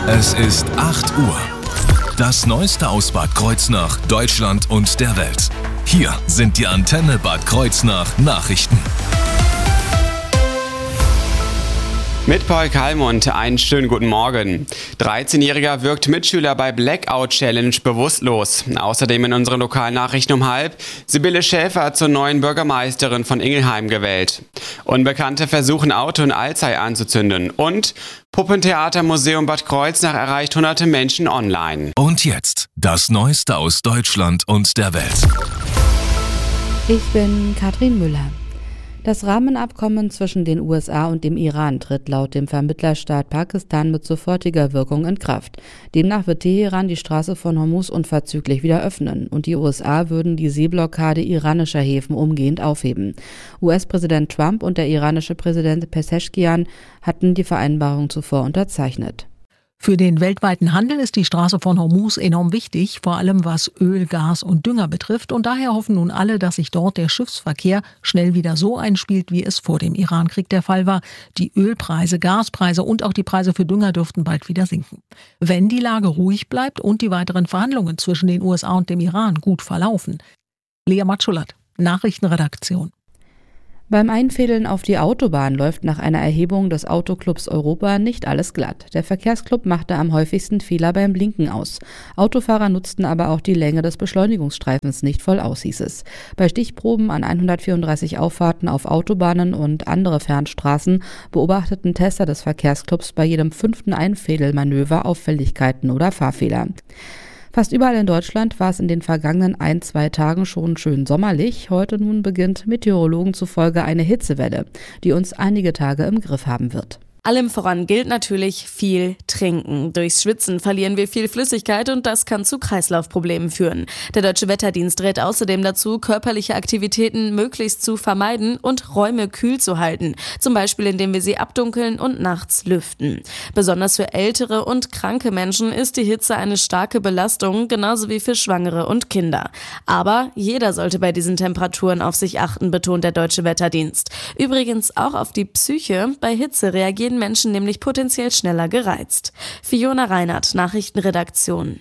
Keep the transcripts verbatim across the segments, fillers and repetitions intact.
Es ist acht Uhr. Das Neueste aus Bad Kreuznach, Deutschland und der Welt. Hier sind die Antenne Bad Kreuznach Nachrichten. Mit Paul Kalmund, einen schönen guten Morgen. dreizehnjähriger wirkt Mitschüler bei Blackout Challenge bewusstlos. Außerdem in unseren Lokalnachrichten um halb, Sibylle Schäfer zur neuen Bürgermeisterin von Ingelheim gewählt. Unbekannte versuchen Auto in Alzey anzuzünden. Und Puppentheatermuseum Bad Kreuznach erreicht hunderte Menschen online. Und jetzt das Neueste aus Deutschland und der Welt. Ich bin Katrin Müller. Das Rahmenabkommen zwischen den U S A und dem Iran tritt laut dem Vermittlerstaat Pakistan mit sofortiger Wirkung in Kraft. Demnach wird Teheran die Straße von Hormuz unverzüglich wieder öffnen und die U S A würden die Seeblockade iranischer Häfen umgehend aufheben. U S-Präsident Trump und der iranische Präsident Pezeshkian hatten die Vereinbarung zuvor unterzeichnet. Für den weltweiten Handel ist die Straße von Hormuz enorm wichtig, vor allem was Öl, Gas und Dünger betrifft. Und daher hoffen nun alle, dass sich dort der Schiffsverkehr schnell wieder so einspielt, wie es vor dem Irankrieg der Fall war. Die Ölpreise, Gaspreise und auch die Preise für Dünger dürften bald wieder sinken. Wenn die Lage ruhig bleibt und die weiteren Verhandlungen zwischen den U S A und dem Iran gut verlaufen. Lea Matschulat, Nachrichtenredaktion. Beim Einfädeln auf die Autobahn läuft nach einer Erhebung des Autoclubs Europa nicht alles glatt. Der Verkehrsclub machte am häufigsten Fehler beim Blinken aus. Autofahrer nutzten aber auch die Länge des Beschleunigungsstreifens nicht voll aus, hieß es. Bei Stichproben an hundertvierunddreißig Auffahrten auf Autobahnen und andere Fernstraßen beobachteten Tester des Verkehrsclubs bei jedem fünften Einfädelmanöver Auffälligkeiten oder Fahrfehler. Fast überall in Deutschland war es in den vergangenen ein, zwei Tagen schon schön sommerlich. Heute nun beginnt Meteorologen zufolge eine Hitzewelle, die uns einige Tage im Griff haben wird. Allem voran gilt natürlich viel trinken. Durchs Schwitzen verlieren wir viel Flüssigkeit und das kann zu Kreislaufproblemen führen. Der Deutsche Wetterdienst rät außerdem dazu, körperliche Aktivitäten möglichst zu vermeiden und Räume kühl zu halten. Zum Beispiel, indem wir sie abdunkeln und nachts lüften. Besonders für ältere und kranke Menschen ist die Hitze eine starke Belastung, genauso wie für Schwangere und Kinder. Aber jeder sollte bei diesen Temperaturen auf sich achten, betont der Deutsche Wetterdienst. Übrigens auch auf die Psyche. Bei Hitze reagieren Menschen nämlich potenziell schneller gereizt. Fiona Reinhardt, Nachrichtenredaktion.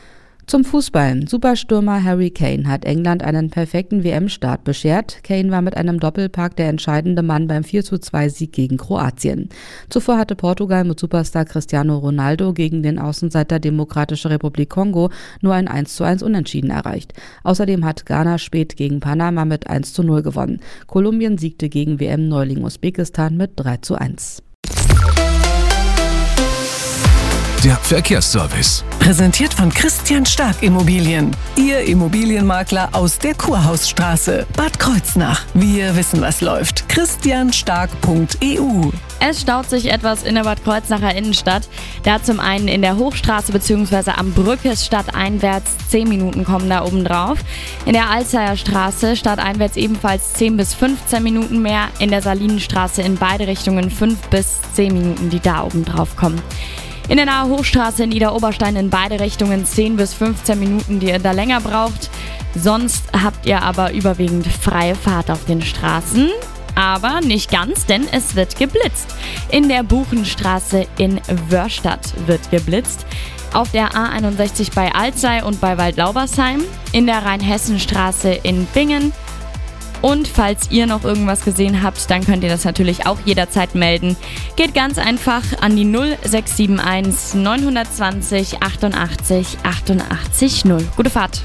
Zum Fußball. Superstürmer Harry Kane hat England einen perfekten W M-Start beschert. Kane war mit einem Doppelpack der entscheidende Mann beim vier zu zwei Sieg gegen Kroatien. Zuvor hatte Portugal mit Superstar Cristiano Ronaldo gegen den Außenseiter Demokratische Republik Kongo nur ein eins zu eins Unentschieden erreicht. Außerdem hat Ghana spät gegen Panama mit eins zu null gewonnen. Kolumbien siegte gegen W M-Neuling Usbekistan mit drei zu eins. Der Verkehrsservice. Präsentiert von Christian Stark Immobilien. Ihr Immobilienmakler aus der Kurhausstraße. Bad Kreuznach. Wir wissen, was läuft. christian stark punkt e u. Es staut sich etwas in der Bad Kreuznacher Innenstadt. Da zum einen in der Hochstraße bzw. am Brückes stadteinwärts zehn Minuten kommen da oben drauf. In der Alzeyer Straße stadteinwärts ebenfalls zehn bis fünfzehn Minuten mehr. In der Salinenstraße in beide Richtungen fünf bis zehn Minuten, die da oben drauf kommen. In der Nahe Hochstraße in Idar-Oberstein in beide Richtungen zehn bis fünfzehn Minuten, die ihr da länger braucht. Sonst habt ihr aber überwiegend freie Fahrt auf den Straßen. Aber nicht ganz, denn es wird geblitzt. In der Buchenstraße in Wörstadt wird geblitzt. Auf der A einundsechzig bei Alzey und bei Waldlaubersheim. In der Rheinhessenstraße in Bingen. Und falls ihr noch irgendwas gesehen habt, dann könnt ihr das natürlich auch jederzeit melden. Geht ganz einfach an die null sechs sieben eins neun zwei null achtundachtzig achtundachtzig null. Gute Fahrt!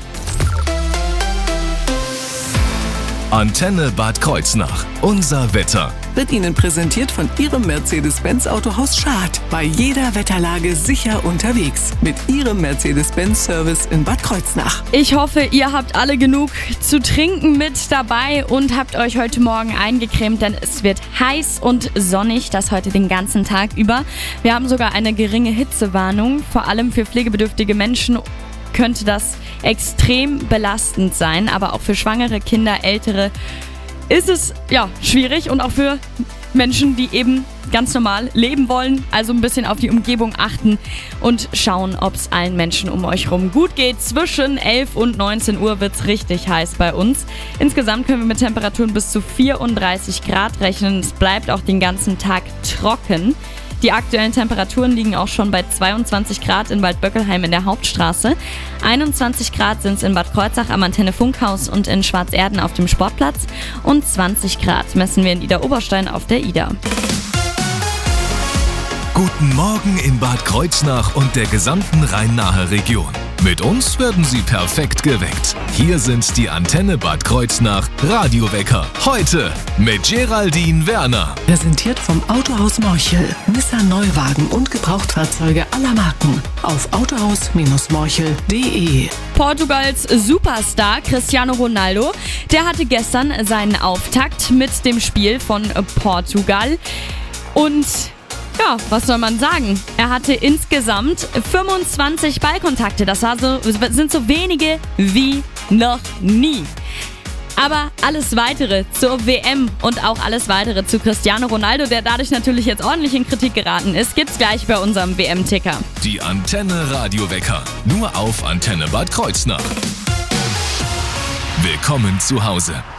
Antenne Bad Kreuznach. Unser Wetter. Wird Ihnen präsentiert von Ihrem Mercedes-Benz Autohaus Schad. Bei jeder Wetterlage sicher unterwegs. Mit Ihrem Mercedes-Benz-Service in Bad Kreuznach. Ich hoffe, ihr habt alle genug zu trinken mit dabei und habt euch heute Morgen eingecremt, denn es wird heiß und sonnig, das heute den ganzen Tag über. Wir haben sogar eine geringe Hitzewarnung, vor allem für pflegebedürftige Menschen könnte das extrem belastend sein, aber auch für schwangere Kinder, Ältere ist es ja schwierig und auch für Menschen, die eben ganz normal leben wollen, also ein bisschen auf die Umgebung achten und schauen, ob es allen Menschen um euch rum gut geht. Zwischen elf und neunzehn Uhr wird es richtig heiß bei uns. Insgesamt können wir mit Temperaturen bis zu vierunddreißig Grad rechnen. Es bleibt auch den ganzen Tag trocken. Die aktuellen Temperaturen liegen auch schon bei zweiundzwanzig Grad in Waldböckelheim in der Hauptstraße. einundzwanzig Grad sind es in Bad Kreuznach am Antenne-Funkhaus und in Schwarzerden auf dem Sportplatz. Und zwanzig Grad messen wir in Idar-Oberstein auf der Idar. Guten Morgen in Bad Kreuznach und der gesamten Rhein-Nahe Region. Mit uns werden Sie perfekt geweckt. Hier sind die Antenne Bad Kreuznach Radiowecker. Heute mit Geraldine Werner. Präsentiert vom Autohaus Morchel. Nissan Neuwagen und Gebrauchtfahrzeuge aller Marken. Auf autohaus Morchel punkt de. Portugals Superstar Cristiano Ronaldo, der hatte gestern seinen Auftakt mit dem Spiel von Portugal. Und ja, was soll man sagen? Er hatte insgesamt fünfundzwanzig Ballkontakte. Das war so, sind so wenige wie noch nie. Aber alles Weitere zur W M und auch alles Weitere zu Cristiano Ronaldo, der dadurch natürlich jetzt ordentlich in Kritik geraten ist, gibt's gleich bei unserem W M-Ticker. Die Antenne Radiowecker. Nur auf Antenne Bad Kreuznach. Willkommen zu Hause.